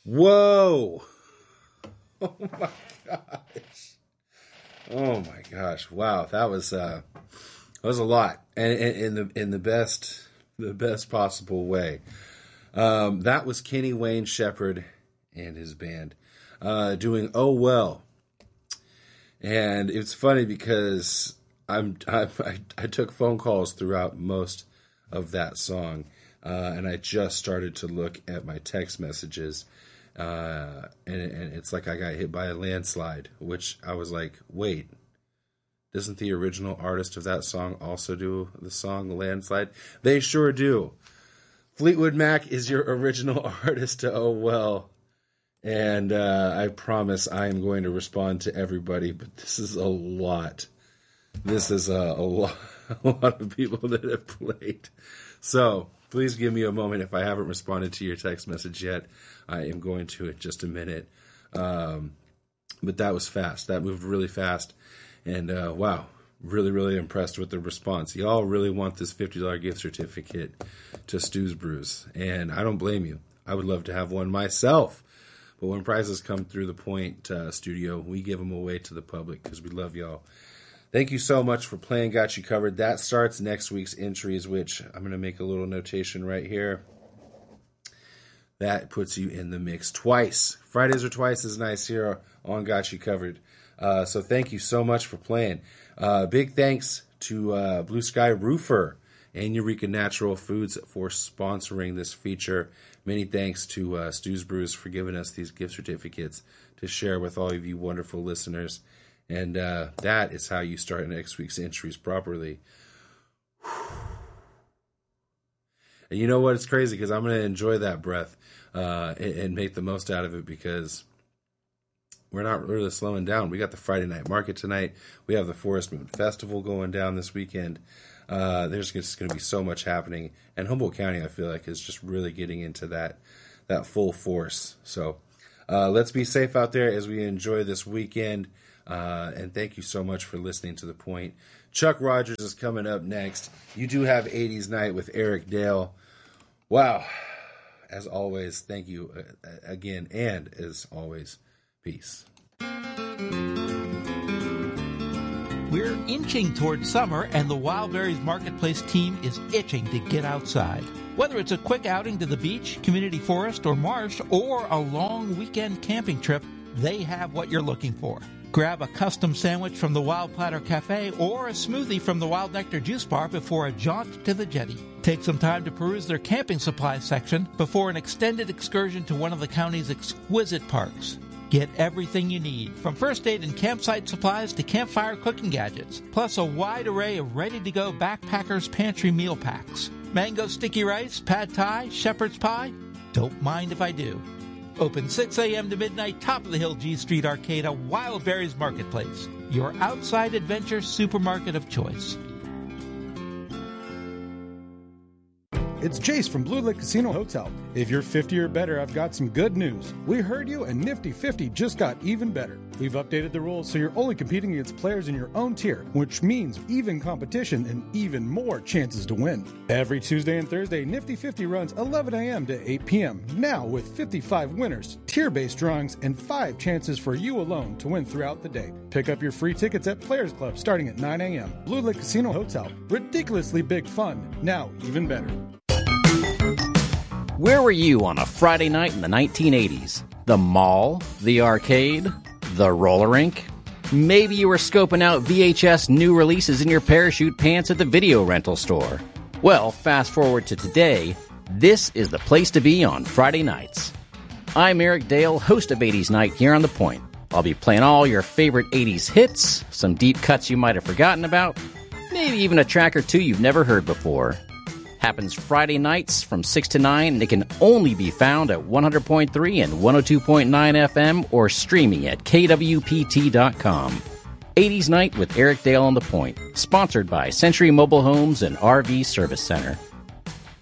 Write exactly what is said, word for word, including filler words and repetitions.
Whoa. Oh, my gosh. Oh, my gosh. Wow. That was, uh, that was a lot. And in the, in the best, the best possible way. Um, that was Kenny Wayne Shepherd and his band, uh, doing Oh Well. And it's funny because I'm, I, I, I took phone calls throughout most of that song. Uh, and I just started to look at my text messages. Uh, and, and it's like I got hit by a landslide, which I was like, wait, doesn't the original artist of that song also do the song Landslide? They sure do. Fleetwood Mac is your original artist to Oh Well. And uh, I promise I am going to respond to everybody, but this is a lot. This is a, a, lot, a lot of people that have played. So please give me a moment. If I haven't responded to your text message yet, I am going to in just a minute. Um, but that was fast. That moved really fast. And uh, wow, really, really impressed with the response. Y'all really want this fifty dollars gift certificate to Stu's Brews. And I don't blame you. I would love to have one myself. But when prizes come through the Point uh, studio, we give them away to the public because we love y'all. Thank you so much for playing Got You Covered. That starts next week's entries, which I'm going to make a little notation right here. That puts you in the mix twice. Fridays are twice as nice here on Got You Covered. Uh, so thank you so much for playing. Uh, big thanks to uh, Blue Sky Roofer and Eureka Natural Foods for sponsoring this feature. Many thanks to uh, Stu's Brews for giving us these gift certificates to share with all of you wonderful listeners. And uh, that is how you start next week's entries properly. And you know what? It's crazy because I'm going to enjoy that breath uh, and, and make the most out of it because we're not really slowing down. We got the Friday night market tonight. We have the Forest Moon Festival going down this weekend. Uh, there's just going to be so much happening. And Humboldt County, I feel like, is just really getting into that that full force. So uh, let's be safe out there as we enjoy this weekend. Uh, and thank you so much for listening to The Point. Chuck Rogers is coming up next. You do have eighties Night with Eric Dale. Wow. As always, thank you uh, again. And as always, peace. We're inching towards summer, and the Wildberries Marketplace team is itching to get outside. Whether it's a quick outing to the beach, community forest, or marsh, or a long weekend camping trip, they have what you're looking for. Grab a custom sandwich from the Wild Platter Cafe or a smoothie from the Wild Nectar Juice Bar before a jaunt to the jetty. Take some time to peruse their camping supplies section before an extended excursion to one of the county's exquisite parks. Get everything you need, from first aid and campsite supplies to campfire cooking gadgets, plus a wide array of ready-to-go backpackers' pantry meal packs. Mango sticky rice, pad thai, shepherd's pie? Don't mind if I do. Open six a.m. to midnight, top of the hill G Street Arcade, a Wildberries Marketplace, your outside adventure supermarket of choice. It's Chase from Blue Lake Casino Hotel. If you're fifty or better, I've got some good news. We heard you, and Nifty fifty just got even better. We've updated the rules so you're only competing against players in your own tier, which means even competition and even more chances to win. Every Tuesday and Thursday, Nifty fifty runs eleven a.m. to eight p.m. Now with fifty-five winners, tier-based drawings, and five chances for you alone to win throughout the day. Pick up your free tickets at Players Club starting at nine a.m. Blue Lake Casino Hotel. Ridiculously big fun. Now even better. Where were you on a Friday night in the nineteen eighties? The mall? The arcade? The roller rink? Maybe you were scoping out V H S new releases in your parachute pants at the video rental store. Well, fast forward to today, this is the place to be on Friday nights. I'm Eric Dale, host of eighties Night here on The Point. I'll be playing all your favorite eighties hits, some deep cuts you might have forgotten about, maybe even a track or two you've never heard before. Happens Friday nights from six to nine, and it can only be found at one hundred point three and one oh two point nine F M or streaming at K W P T dot com. eighties Night with Eric Dale on The Point, sponsored by Century Mobile Homes and R V Service Center.